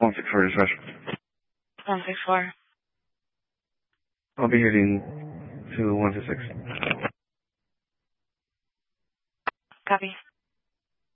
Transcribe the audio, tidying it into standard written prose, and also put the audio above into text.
164 dispatch. 164. I'll be heading to 126. Copy.